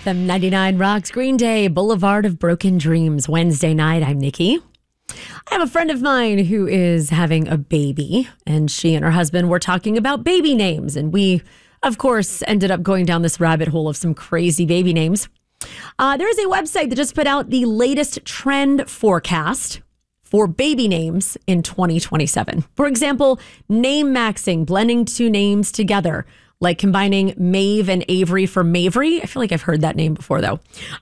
FM 99 rocks. Green Day, Boulevard of Broken Dreams. Wednesday night, I'm Nikki. I have a friend of mine who is having a baby, and she and her husband were talking about baby names. And we, of course, ended up going down this rabbit hole of some crazy baby names. There is a website that just put out the latest trend forecast for baby names in 2027. For example, name maxing, blending two names together, like combining Maeve and Avery for Mavery. I feel like I've heard that name before, though.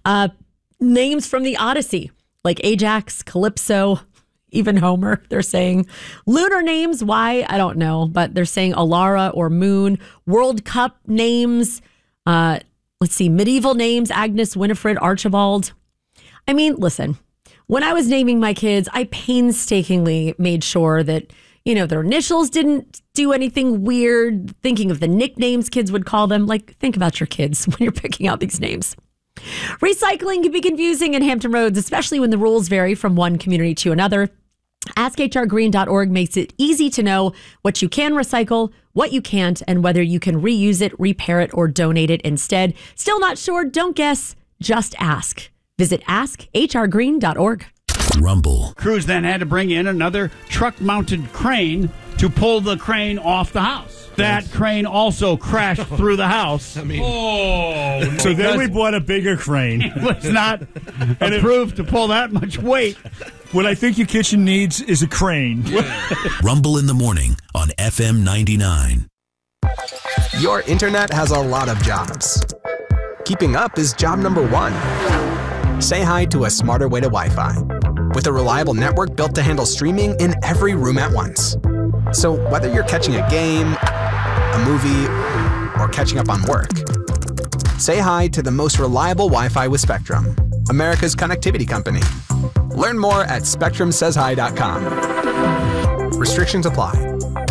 Names from the Odyssey, like Ajax, Calypso, even Homer, they're saying. Lunar names, why? I don't know, but they're saying Alara or Moon. World Cup names, let's see, medieval names, Agnes, Winifred, Archibald. I mean, listen, when I was naming my kids, I painstakingly made sure that, you know, their initials didn't do anything weird, thinking of the nicknames kids would call them. Like, think about your kids when you're picking out these names. Recycling can be confusing in Hampton Roads, especially when the rules vary from one community to another. AskHRGreen.org makes it easy to know what you can recycle, what you can't, and whether you can reuse it, repair it, or donate it instead. Still not sure? Don't guess. Just ask. Visit AskHRGreen.org. Rumble. Crews then had to bring in another truck-mounted crane to pull the crane off the house. That crane also crashed through the house. So then we bought a bigger crane. It was not approved to pull that much weight. What I think your kitchen needs is a crane. Rumble in the morning on FM 99. Your internet has a lot of jobs. Keeping up is job number one. Say hi to a smarter way to Wi-Fi. With a reliable network built to handle streaming in every room at once. So whether you're catching a game, a movie, or catching up on work, say hi to the most reliable Wi-Fi with Spectrum, America's connectivity company. Learn more at SpectrumSaysHi.com. Restrictions apply.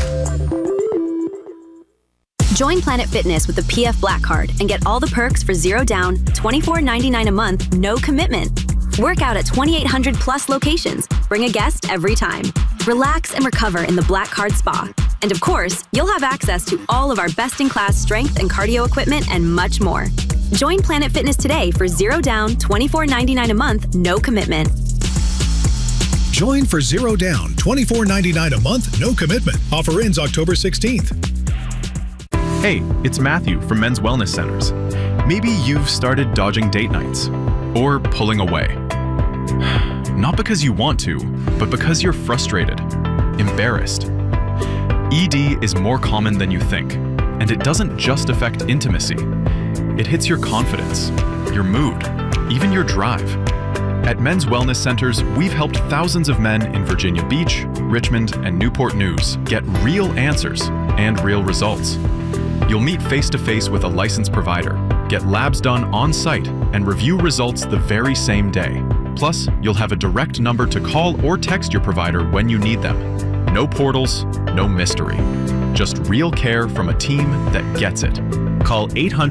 Join Planet Fitness with the PF Black Card and get all the perks for $0 down, $24.99 a month, no commitment. Work out at 2,800 plus locations. Bring a guest every time. Relax and recover in the Black Card Spa. And of course, you'll have access to all of our best-in-class strength and cardio equipment and much more. Join Planet Fitness today for $0 down, $24.99 a month, no commitment. Join for $0 down, $24.99 a month, no commitment. Offer ends October 16th. Hey, it's Matthew from Men's Wellness Centers. Maybe you've started dodging date nights or pulling away. Not because you want to, but because you're frustrated, embarrassed. ED is more common than you think, and it doesn't just affect intimacy. It hits your confidence, your mood, even your drive. At Men's Wellness Centers, we've helped thousands of men in Virginia Beach, Richmond, and Newport News get real answers and real results. You'll meet face-to-face with a licensed provider, get labs done on-site, and review results the very same day. Plus, you'll have a direct number to call or text your provider when you need them. No portals, no mystery. Just real care from a team that gets it. Call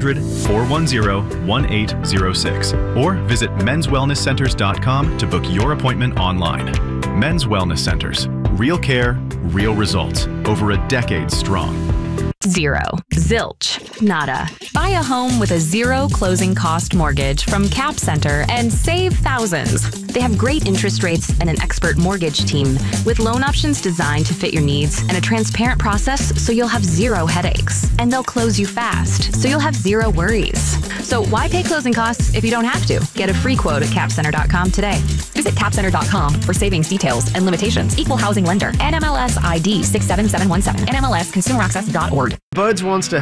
800-410-1806 or visit menswellnesscenters.com to book your appointment online. Men's Wellness Centers. Real care, real results. Over a decade strong. Zero. Zilch. Nada. Buy a home with a zero closing cost mortgage from Cap Center and save thousands. They have great interest rates and an expert mortgage team with loan options designed to fit your needs and a transparent process so you'll have zero headaches. And they'll close you fast so you'll have zero worries. So why pay closing costs if you don't have to? Get a free quote at capcenter.com today. Visit capcenter.com for savings details and limitations. Equal housing lender. NMLS ID 67717. NMLSconsumeraccess.org. Buds wants to